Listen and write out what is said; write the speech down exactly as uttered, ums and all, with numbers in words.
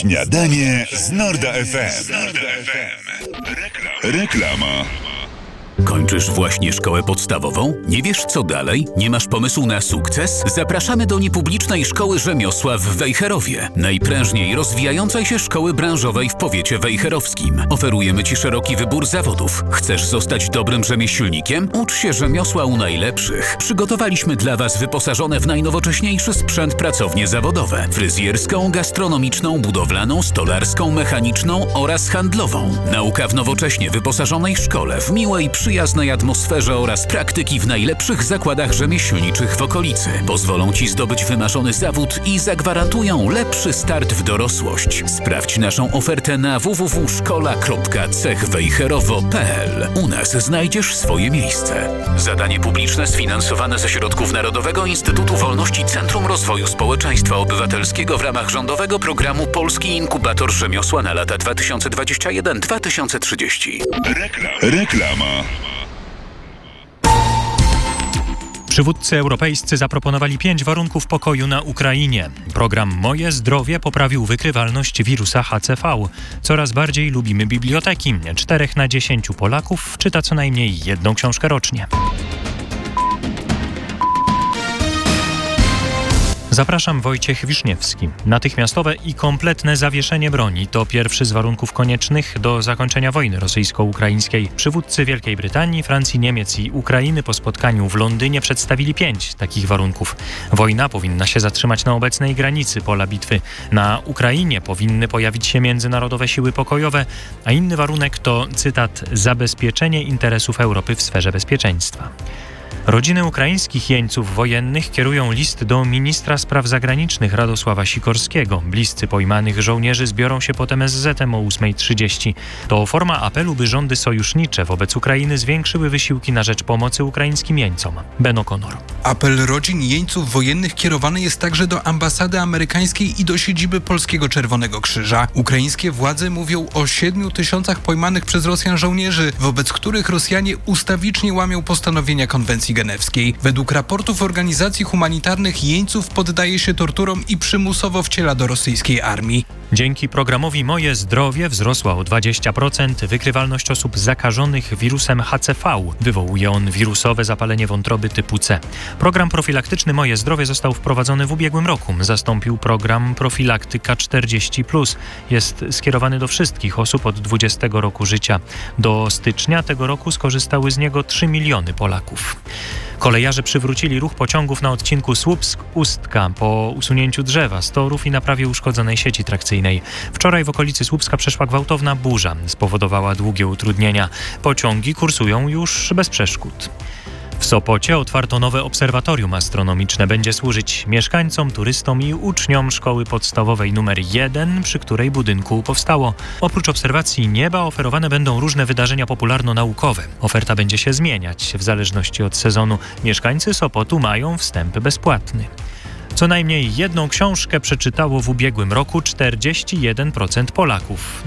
Śniadanie z Norda F M. Reklama. Kończysz właśnie szkołę podstawową? Nie wiesz co dalej? Nie masz pomysłu na sukces? Zapraszamy do niepublicznej szkoły rzemiosła w Wejherowie, najprężniej rozwijającej się szkoły branżowej w powiecie wejherowskim. Oferujemy Ci szeroki wybór zawodów. Chcesz zostać dobrym rzemieślnikiem? Ucz się rzemiosła u najlepszych. Przygotowaliśmy dla Was wyposażone w najnowocześniejszy sprzęt pracownie zawodowe: fryzjerską, gastronomiczną, budowlaną, stolarską, mechaniczną oraz handlową. Nauka w nowocześnie wyposażonej szkole, w miłej, przyjaznej atmosferze oraz praktyki w najlepszych zakładach rzemieślniczych w okolicy pozwolą Ci zdobyć wymarzony zawód i zagwarantują lepszy start w dorosłość. Sprawdź naszą ofertę na w w w kropka szkola kropka cech wejherowo kropka p l. U nas znajdziesz swoje miejsce. Zadanie publiczne sfinansowane ze środków Narodowego Instytutu Wolności Centrum Rozwoju Społeczeństwa Obywatelskiego w ramach rządowego programu Polski Inkubator Rzemiosła na lata dwa tysiące dwudziesty pierwszy do dwa tysiące trzydziestego. Reklama. Reklama. Przywódcy europejscy zaproponowali pięć warunków pokoju na Ukrainie. Program Moje Zdrowie poprawił wykrywalność wirusa H C V. Coraz bardziej lubimy biblioteki. Czterech na dziesięciu Polaków czyta co najmniej jedną książkę rocznie. Zapraszam, Wojciech Wiszniewski. Natychmiastowe i kompletne zawieszenie broni to pierwszy z warunków koniecznych do zakończenia wojny rosyjsko-ukraińskiej. Przywódcy Wielkiej Brytanii, Francji, Niemiec i Ukrainy po spotkaniu w Londynie przedstawili pięć takich warunków. Wojna powinna się zatrzymać na obecnej granicy pola bitwy. Na Ukrainie powinny pojawić się międzynarodowe siły pokojowe, a inny warunek to, cytat, zabezpieczenie interesów Europy w sferze bezpieczeństwa. Rodziny ukraińskich jeńców wojennych kierują list do ministra spraw zagranicznych Radosława Sikorskiego. Bliscy pojmanych żołnierzy zbiorą się potem S Z M o ósma trzydzieści. To forma apelu, by rządy sojusznicze wobec Ukrainy zwiększyły wysiłki na rzecz pomocy ukraińskim jeńcom. Ben O'Connor. Apel rodzin jeńców wojennych kierowany jest także do ambasady amerykańskiej i do siedziby Polskiego Czerwonego Krzyża. Ukraińskie władze mówią o siedmiu tysiącach pojmanych przez Rosjan żołnierzy, wobec których Rosjanie ustawicznie łamią postanowienia konwencji genewskiej. Według raportów organizacji humanitarnych jeńców poddaje się torturom i przymusowo wciela do rosyjskiej armii. Dzięki programowi Moje Zdrowie wzrosła o dwadzieścia procent wykrywalność osób zakażonych wirusem H C V. Wywołuje on wirusowe zapalenie wątroby typu C. Program profilaktyczny Moje Zdrowie został wprowadzony w ubiegłym roku. Zastąpił program Profilaktyka czterdzieści plus. Jest skierowany do wszystkich osób od dwudziestego roku życia. Do stycznia tego roku skorzystały z niego trzy miliony Polaków. Kolejarze przywrócili ruch pociągów na odcinku Słupsk-Ustka po usunięciu drzewa z torów i naprawie uszkodzonej sieci trakcyjnej. Wczoraj w okolicy Słupska przeszła gwałtowna burza. Spowodowała długie utrudnienia. Pociągi kursują już bez przeszkód. W Sopocie otwarto nowe obserwatorium astronomiczne. Będzie służyć mieszkańcom, turystom i uczniom szkoły podstawowej numer jeden, przy której budynku powstało. Oprócz obserwacji nieba oferowane będą różne wydarzenia popularno-naukowe. Oferta będzie się zmieniać w zależności od sezonu. Mieszkańcy Sopotu mają wstęp bezpłatny. Co najmniej jedną książkę przeczytało w ubiegłym roku czterdzieści jeden procent Polaków.